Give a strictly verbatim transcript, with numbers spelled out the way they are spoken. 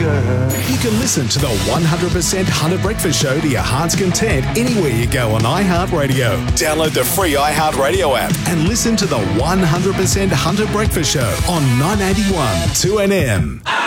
shirt. You can listen to the one hundred percent Hunter Breakfast Show to your heart's content anywhere you go on iHeartRadio. Download the free iHeartRadio app and listen to the one hundred percent Hunter Breakfast Show on nine eighty-one two N M.